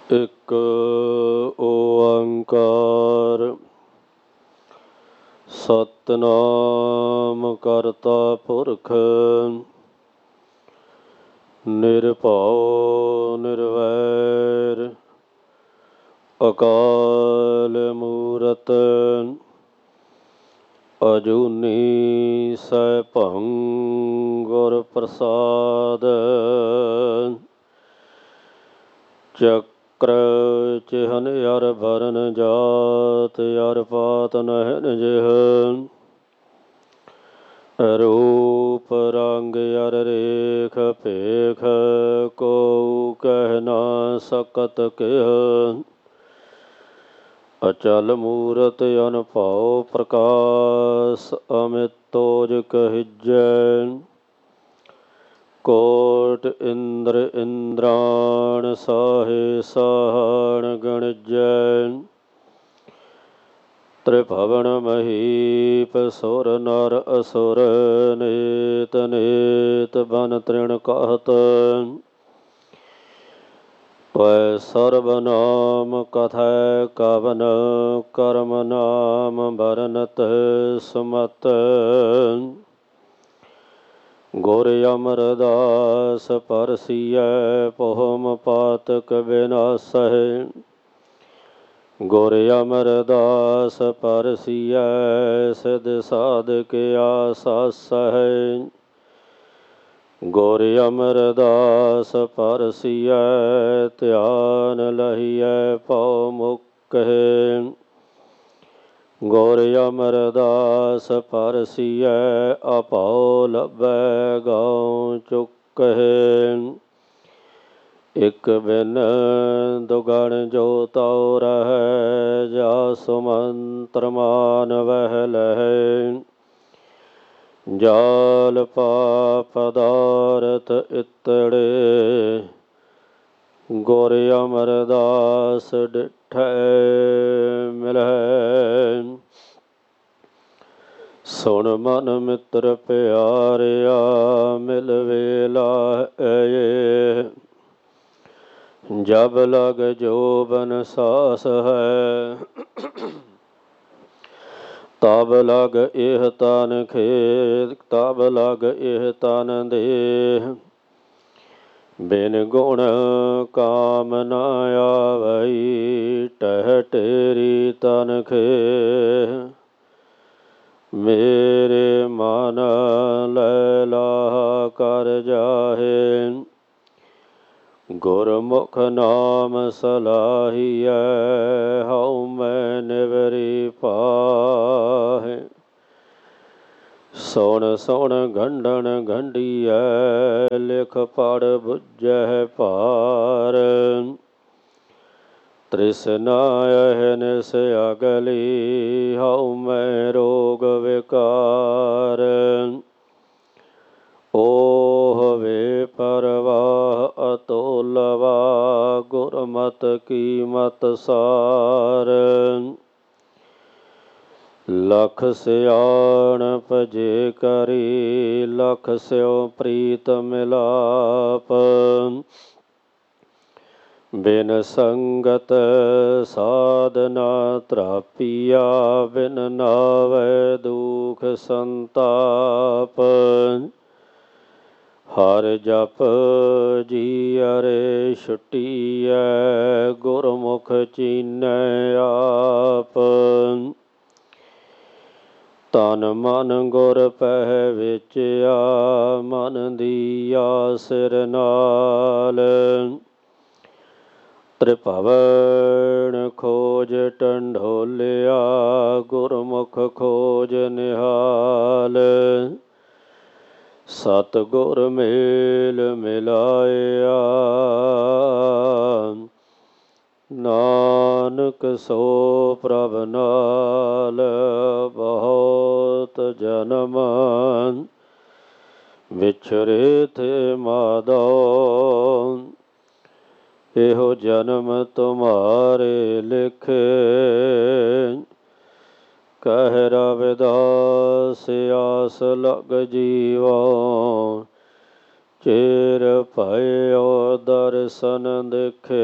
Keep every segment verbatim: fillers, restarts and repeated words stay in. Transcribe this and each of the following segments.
ਇੱਕ ਓੰਕਾਰ ਸਤਿਨਾਮ ਕਰਤਾ ਪੁਰਖ ਨਿਰਭਉ ਨਿਰਵੈਰ ਅਕਾਲ ਮੂਰਤ ਅਜੂਨੀ ਸੈਭੰ ਗੁਰ ਪ੍ਰਸਾਦ। ਚੱਕਰ ਚਿਹਨ ਯਰ ਭਰਨ ਜਾਤ ਯਰ ਪਾਤ ਨਹਿਨ ਜਿਹ ਰੂਪ ਰੰਗ ਯਰ ਰੇਖ ਭੇਖ ਕੋ ਕਹਿ ਨਾ ਸਕਤ ਕਿਹ। ਅਚਲ ਮੂਰਤ ਅਨਭਉ ਪ੍ਰਕਾਸ਼ ਅਮਿਤੋਜ ਕਹਿਜੈ। ਕੋਟ ਇੰਦਰ ਇੰਦਰਾਣ ਸਾਹੇ ਸਾਹਣ ਗਣਜੈ। ਤ੍ਰਿਭਵਨ ਮਹੀਪ ਸੁਰ ਨਰ ਅਸੁਰ ਨੇਤ ਨੇਤ ਬਨ ਤ੍ਰਿਣ ਕਹਿਤ। ਤਵੈ ਸਰਬ ਨਾਮ ਕਥੈ ਕਵਨ ਕਰਮ ਨਾਮ ਬਰਨਤ ਸੁਮਤ। ਗੁਰ ਅਮਰਦਾਸ ਪਰਸੀਐ ਪਹੁਮ ਪਾਤਕ ਬਿਨਾਸਹਿ। ਗੁਰ ਅਮਰਦਾਸ ਪਰਸੀਐ ਸਿਧ ਸਾਧਕ ਆਸਾਸਹਿ। ਗੁਰ ਅਮਰਦਾਸ ਪਰਸੀਐ ਧਿਆਨ ਲਹੀਐ ਭਉ ਮੁਕਹਿ। ਗੁਰ ਅਮਰਦਾਸ ਪਰਸੀਐ ਅਭਉ ਲੱਭੈ ਗਉ ਚੁਕਹਿ। ਇਕ ਬਿਨ ਦੁਗਣ ਜੋ ਤਉ ਰਹੈ ਜਾ ਸੁਮੰਤਰ ਮਾਨ ਵਹਿ ਲਹੈ। ਜਾਲ ਪਾਪ ਪਦਾਰਥ ਇਤੜੇ ਗੁਰ ਅਮਰਦਾਸ ਡਿਠੈ ਮਿਲੈ। ਸੁਣ ਮਨ ਮਿੱਤਰ ਪਿਆਰਿਆ ਮਿਲ ਵੇਲਾਏ। ਜਬ ਲਗ ਜੋਬਨ ਸਾਸ ਹੈ ਤਬ ਲਗ ਇਹ ਤਨ ਖੇਤ ਤਬ ਲਗ ਇਹ ਤਨ ਦੇਹ। ਬਿਨ ਗੁਣ ਕਾਮ ਨ ਆਵਈ ਟਹਿ ਟੇਰੀ ਤਨ ਖੇਹ। ਮੇਰੇ ਮਨ ਲੈ ਲਾਹ ਕਰ ਜਾਹੇ ਗੁਰਮੁਖ ਨਾਮ ਸਲਾਹੀਐ ਹਉ ਮੈਂ ਨਿਵਰੀ ਪਾਹੇ। ਸੁਣ ਸੁਣ ਗੰਢਣ ਗੰਢੀਐ ਲਿਖ ਪੜ ਬੁੱਝੈ ਭਾਰ। ਤ੍ਰਿਸ਼ਨਾ ਅਹਨਿਸ ਅਗਲੀ ਹਉ ਮੈਂ ਰੋਗ ਵਿਕਾਰ। ਓਹ ਵੇ ਪਰਵਾਹ ਅਤੋਲਵਾ ਗੁਰਮਤਿ ਕੀ ਮਤ ਸਾਰ। ਲਖ ਸਿਆਣਪ ਜੇ ਕਰੀ ਲਖ ਸਿਉ ਪ੍ਰੀਤ ਮਿਲਾਪ। ਬਿਨ ਸੰਗਤ ਸਾਧ ਨਾ ਤ੍ਰਾਪੀਆ ਬਿਨ ਨਾਵੈ ਦੁਖ ਸੰਤਾਪ। ਹਰਿ ਜਪ ਜੀ ਅਰੇ ਛੁਟੀਐ ਗੁਰਮੁਖ ਚੀਨੈ ਆਪ। ਤਨ ਮਨ ਗੁਰ ਪਹਿ ਵਿਚਿਆ ਮਨ ਦੀਆ ਸਿਰ ਨਾਲ। ਤ੍ਰਿਭਵਨ ਖੋਜ ਟੰਡੋਲਿਆ ਗੁਰਮੁਖ ਖੋਜ ਨਿਹਾਲ। ਸਤਿਗੁਰ ਮੇਲ ਮਿਲਾਇਆ ਨਾਨਕ ਸੋ ਪ੍ਰਭ ਨਾਲ। ਬਹੁਤ ਜਨਮ ਵਿਛਰੇ ਥੇ ਮਾਧੋ ਇਹੋ ਜਨਮ ਤੁਮਾਰੇ ਲਿਖੇ। ਕਹਿ ਰਵਿਦਾਸ ਆਸ ਲਗ ਜੀਵੋ ਚੇਰ ਭਇਓ ਦਰਸ਼ਨ ਦੇਖੇ,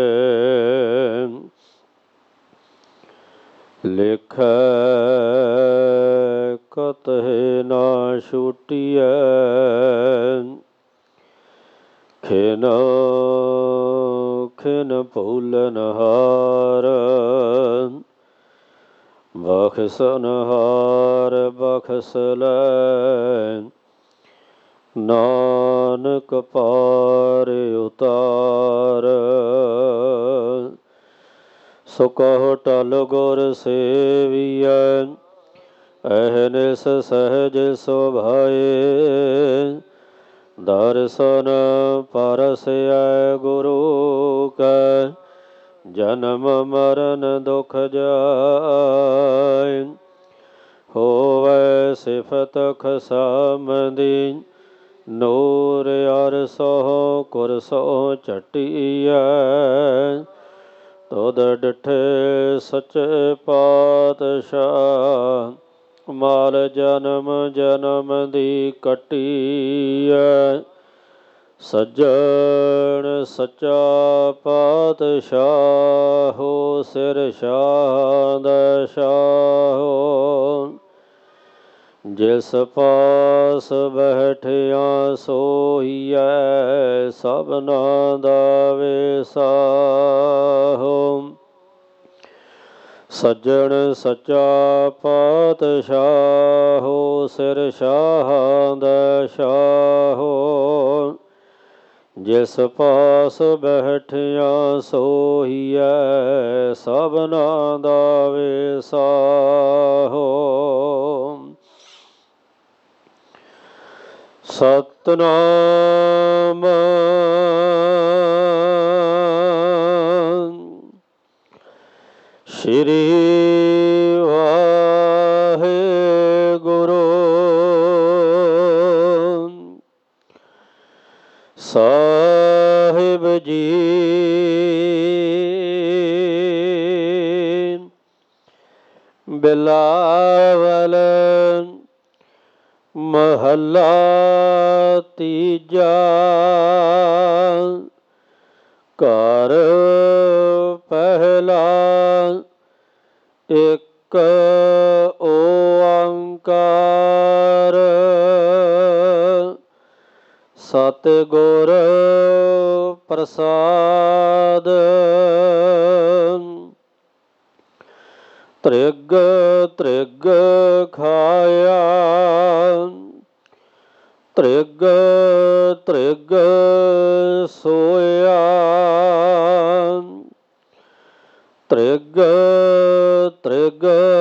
ਲਿਖੈ ਕਤਹਿ ਨਾ ਛੂਟੀਐ, ਖਿਨ ਖਿਨ ਭੂਲਨਹਾਰ, ਬਖਸ਼ਨਹਾਰ ਬਖਸ਼ ਲੈ, ਨਾਨਕ ਪਾਰ ਉਤਾਰ। ਸੋ ਕਹੋ ਟਲ ਗੁਰ ਸੇਵੀਐ, ਅਹਨਿਸ ਸਹਿਜ ਸੁਭਾਏ, ਦਰਸ਼ਨ ਪਰਸੈ ਗੁਰੂ ਕੈ, ਜਨਮ ਮਰਨ ਦੁਖ ਜਾਇ। ਹੋਵੈ ਸਿਫਤ ਖਸਾਮਦੀ, ਨੂਰ ਅਰਸੋ ਕੁਰਸੋ ਝਟੀਐ, ਤੁਧ ਡਿਠੇ ਸੱਚੇ ਪਾਤਸ਼ਾਹ, ਮਾਲ ਜਨਮ ਜਨਮ ਦੀ ਕੱਟੀਐ। ਸੱਜਣ ਸੱਚਾ ਪਾਤਸ਼ਾਹੋ, ਸਿਰ ਸ਼ਾਹ ਦਾ ਸ਼ਾਹੋ, ਜਿਸ ਪਾਸ ਬੈਠਿਆ ਸੋਹੀਐ, ਸਭਨਾ ਦਾ ਵਿਸਾਹੋ। ਸੱਜਣ ਸੱਚਾ ਪਾਤਸ਼ਾਹੋ, ਸਿਰ ਸ਼ਾਹ ਦਾ ਸ਼ਾਹੋ, ਜਿਸ ਪਾਸ ਬੈਠਿਆ ਸੋਹੀਐ, ਸਭਨਾ ਦਾ ਵਿਸਾਹੋ। ਸਤਿਨਾਮ ਸ਼੍ਰੀ ਵਾਹਿਗੁਰੂ ਸਾਹਿਬ ਜੀ। ਬਿਲਾਵਲ ਮਹੱਲਾ ਤੀਜਾ। ਘਰ ਪਹਿਲਾ ਇੱਕ ਓੰਕਾਰ, ਸਤਿਗੁਰ ਪ੍ਰਸਾਦ। ਤ੍ਰਿਗ ਤ੍ਰਿਗ ਖਾਇਆ, ਤ੍ਰਿਗ ਤ੍ਰਿਗ ਸੋਇਆ, ਤ੍ਰਿਗ ਤ੍ਰਿਗ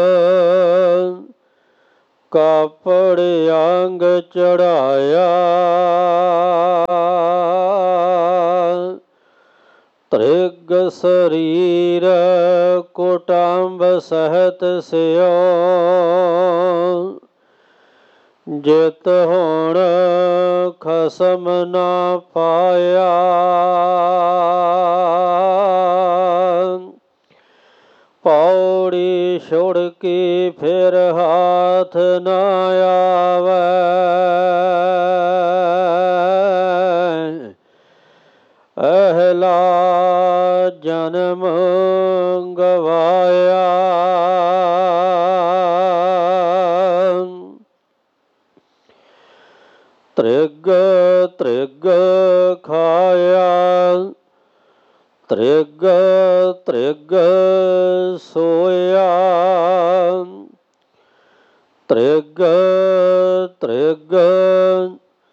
ਕਾਪੜ ਅੰਗ ਚੜਾਇਆ, ਤ੍ਰਿਗ ਸਰੀਰ ਕੁਟੰਬ ਸਹਿਤ ਸਿਓ, ਜਿਤ ਹੁਣ ਖਸਮ ਨਾ ਪਾਇਆ। ਪੌੜੀ ਛੁੜ ਕੇ ਫਿਰ ਹਾਥ ਨਾ ਆਵੈ, ਅਹਲਾ ਜਨਮ ਗਵਾਇਆ। ਤ੍ਰਿਗ ਤ੍ਰਿਗ ਖਾਇਆ, ਤ੍ਰਿਗ ਤ੍ਰਿਗ ਸੋਇਆ, ਤ੍ਰਿਗ ਤ੍ਰਿਗ